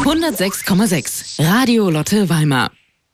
106,6 Radio Lotte Weimar.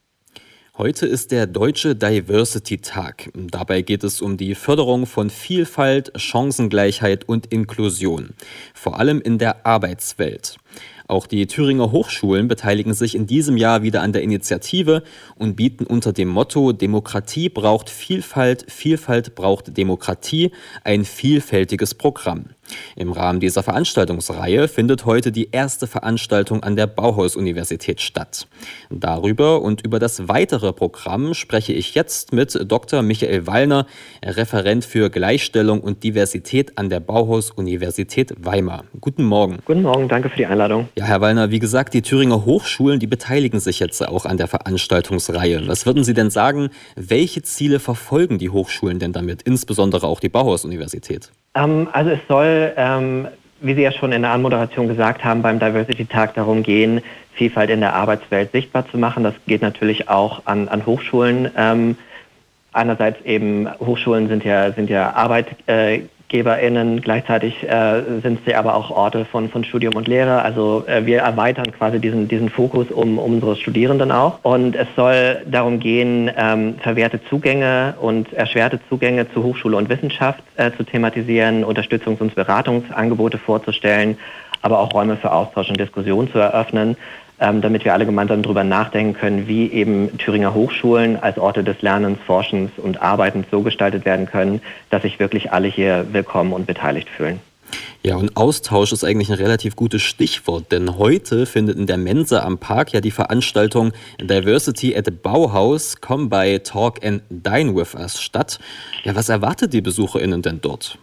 Heute ist der Deutsche Diversity-Tag. Dabei geht es um die Förderung von Vielfalt, Chancengleichheit und Inklusion, vor allem in der Arbeitswelt. Auch die Thüringer Hochschulen beteiligen sich in diesem Jahr wieder an der Initiative und bieten unter dem Motto Demokratie braucht Vielfalt, Vielfalt braucht Demokratie ein vielfältiges Programm. Im Rahmen dieser Veranstaltungsreihe findet heute die erste Veranstaltung an der Bauhaus-Universität statt. Darüber und über das weitere Programm spreche ich jetzt mit Dr. Michael Wallner, Referent für Gleichstellung und Diversität an der Bauhaus-Universität Weimar. Guten Morgen. Guten Morgen, danke für die Einladung. Ja, Herr Wallner, wie gesagt, die Thüringer Hochschulen, die beteiligen sich jetzt auch an der Veranstaltungsreihe. Was würden Sie denn sagen, welche Ziele verfolgen die Hochschulen denn damit, insbesondere auch die Bauhaus-Universität? Also es soll, wie Sie ja schon in der Anmoderation gesagt haben, beim Diversity-Tag darum gehen, Vielfalt in der Arbeitswelt sichtbar zu machen. Das geht natürlich auch an Hochschulen. Einerseits eben, Hochschulen sind ja ArbeitgeberInnen, gleichzeitig sind sie aber auch Orte von Studium und Lehre. Also wir erweitern quasi diesen Fokus um unsere Studierenden auch. Und es soll darum gehen, verwehrte Zugänge und erschwerte Zugänge zu Hochschule und Wissenschaft zu thematisieren, Unterstützungs- und Beratungsangebote vorzustellen, aber auch Räume für Austausch und Diskussion zu eröffnen, damit wir alle gemeinsam darüber nachdenken können, wie eben Thüringer Hochschulen als Orte des Lernens, Forschens und Arbeitens so gestaltet werden können, dass sich wirklich alle hier willkommen und beteiligt fühlen. Ja, und Austausch ist eigentlich ein relativ gutes Stichwort, denn heute findet in der Mensa am Park ja die Veranstaltung Diversity at the Bauhaus, Come by Talk and Dine with Us statt. Ja, was erwartet die BesucherInnen denn dort?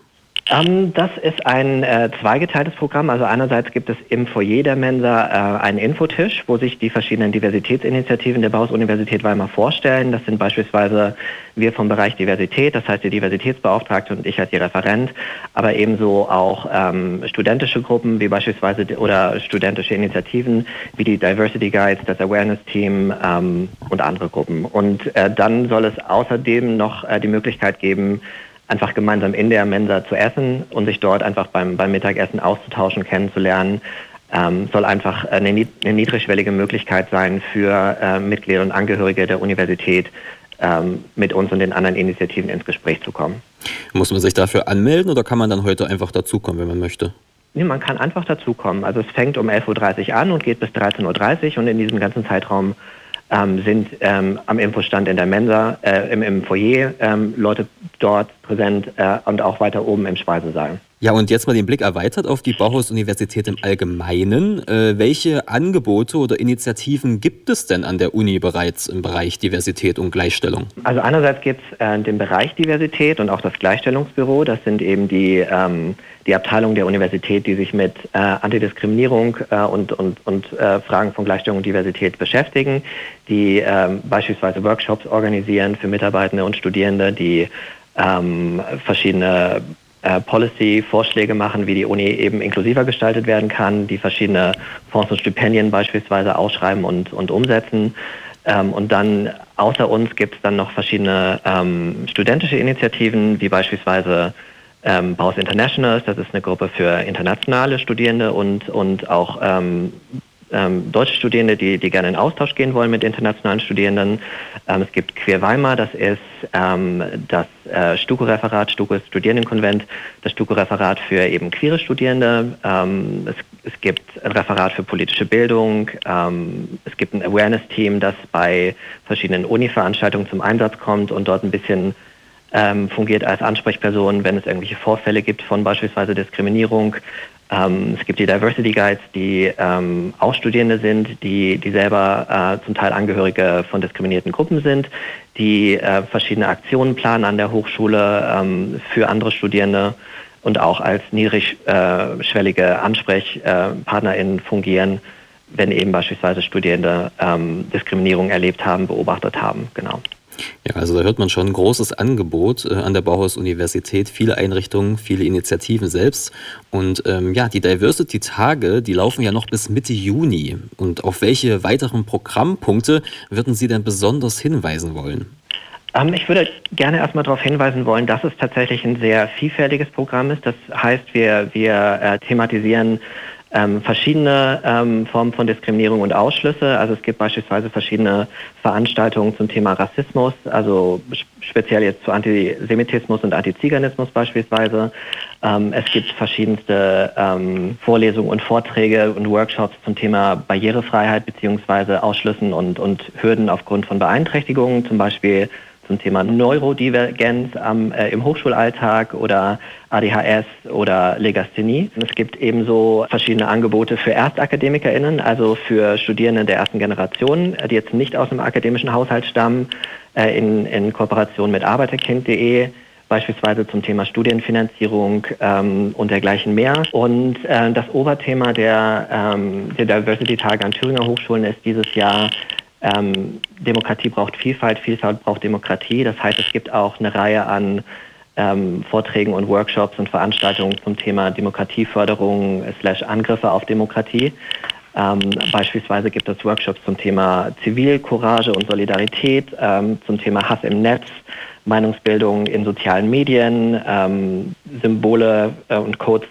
Das ist ein zweigeteiltes Programm. Also einerseits gibt es im Foyer der Mensa einen Infotisch, wo sich die verschiedenen Diversitätsinitiativen der Bauhaus-Universität Weimar vorstellen. Das sind beispielsweise wir vom Bereich Diversität, das heißt die Diversitätsbeauftragte und ich als ihr Referent, aber ebenso auch studentische Gruppen wie beispielsweise oder studentische Initiativen wie die Diversity Guides, das Awareness Team und andere Gruppen. Und dann soll es außerdem noch die Möglichkeit geben, einfach gemeinsam in der Mensa zu essen und sich dort einfach beim Mittagessen auszutauschen, kennenzulernen. Soll einfach eine niedrigschwellige Möglichkeit sein für Mitglieder und Angehörige der Universität, mit uns und den anderen Initiativen ins Gespräch zu kommen. Muss man sich dafür anmelden oder kann man dann heute einfach dazukommen, wenn man möchte? Nee, man kann einfach dazukommen. Also es fängt um 11.30 Uhr an und geht bis 13.30 Uhr und in diesem ganzen Zeitraum sind am Infostand in der Mensa, im Foyer, Leute dort präsent und auch weiter oben im Speisesaal. Ja, und jetzt mal den Blick erweitert auf die Bauhaus-Universität im Allgemeinen. Welche Angebote oder Initiativen gibt es denn an der Uni bereits im Bereich Diversität und Gleichstellung? Also einerseits gibt es den Bereich Diversität und auch das Gleichstellungsbüro. Das sind eben die Abteilung der Universität, die sich mit Antidiskriminierung und Fragen von Gleichstellung und Diversität beschäftigen, die beispielsweise Workshops organisieren für Mitarbeitende und Studierende, die verschiedene Policy-Vorschläge machen, wie die Uni eben inklusiver gestaltet werden kann, die verschiedene Fonds und Stipendien beispielsweise ausschreiben und umsetzen. Und dann außer uns gibt es dann noch verschiedene studentische Initiativen, wie beispielsweise Bauhaus Internationals, das ist eine Gruppe für internationale Studierende und auch deutsche Studierende, die gerne in Austausch gehen wollen mit internationalen Studierenden. Es gibt Queer Weimar, das ist das STUKO-Referat, STUKO ist Studierendenkonvent, das STUKO-Referat für eben queere Studierende. Es gibt ein Referat für politische Bildung. Es gibt ein Awareness-Team, das bei verschiedenen Uni-Veranstaltungen zum Einsatz kommt und dort ein bisschen fungiert als Ansprechperson, wenn es irgendwelche Vorfälle gibt von beispielsweise Diskriminierung. Es gibt die Diversity Guides, die auch Studierende sind, die selber zum Teil Angehörige von diskriminierten Gruppen sind, die verschiedene Aktionen planen an der Hochschule für andere Studierende und auch als niedrigschwellige AnsprechpartnerInnen fungieren, wenn eben beispielsweise Studierende Diskriminierung erlebt haben, beobachtet haben. Genau. Ja, also da hört man schon ein großes Angebot an der Bauhaus-Universität, viele Einrichtungen, viele Initiativen selbst. Und die Diversity-Tage, die laufen ja noch bis Mitte Juni. Und auf welche weiteren Programmpunkte würden Sie denn besonders hinweisen wollen? Ich würde gerne erstmal darauf hinweisen wollen, dass es tatsächlich ein sehr vielfältiges Programm ist. Das heißt, wir thematisieren verschiedene Formen von Diskriminierung und Ausschlüsse. Also es gibt beispielsweise verschiedene Veranstaltungen zum Thema Rassismus, also speziell jetzt zu Antisemitismus und Antiziganismus beispielsweise. Es gibt verschiedenste Vorlesungen und Vorträge und Workshops zum Thema Barrierefreiheit bzw. Ausschlüssen und Hürden aufgrund von Beeinträchtigungen, zum Beispiel zum Thema Neurodivergenz im Hochschulalltag oder ADHS oder Legasthenie. Es gibt ebenso verschiedene Angebote für ErstakademikerInnen, also für Studierende der ersten Generation, die jetzt nicht aus dem akademischen Haushalt stammen, in Kooperation mit arbeiterkind.de, beispielsweise zum Thema Studienfinanzierung und dergleichen mehr. Und das Oberthema der Diversity-Tage an Thüringer Hochschulen ist dieses Jahr Demokratie braucht Vielfalt, Vielfalt braucht Demokratie. Das heißt, es gibt auch eine Reihe an Vorträgen und Workshops und Veranstaltungen zum Thema Demokratieförderung / Angriffe auf Demokratie. Beispielsweise gibt es Workshops zum Thema Zivilcourage und Solidarität, zum Thema Hass im Netz, Meinungsbildung in sozialen Medien, Symbole und Codes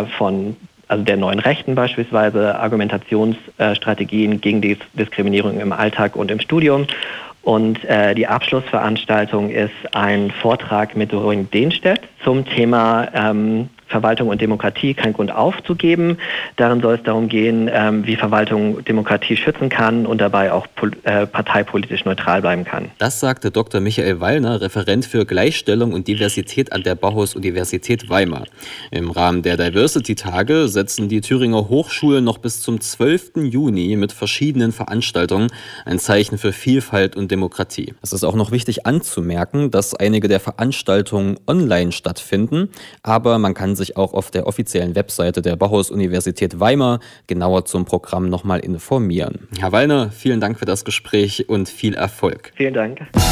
also der neuen Rechten beispielsweise, Argumentationsstrategien gegen die Diskriminierung im Alltag und im Studium. Und die Abschlussveranstaltung ist ein Vortrag mit Doreen Dehnstedt zum Thema Verwaltung und Demokratie, kein Grund aufzugeben. Darin soll es darum gehen, wie Verwaltung Demokratie schützen kann und dabei auch parteipolitisch neutral bleiben kann. Das sagte Dr. Michael Wallner, Referent für Gleichstellung und Diversität an der Bauhaus-Universität Weimar. Im Rahmen der Diversity-Tage setzen die Thüringer Hochschulen noch bis zum 12. Juni mit verschiedenen Veranstaltungen ein Zeichen für Vielfalt und Demokratie. Es ist auch noch wichtig anzumerken, dass einige der Veranstaltungen online stattfinden, aber man kann sich auch auf der offiziellen Webseite der Bauhaus-Universität Weimar genauer zum Programm nochmal informieren. Herr Wallner, vielen Dank für das Gespräch und viel Erfolg. Vielen Dank.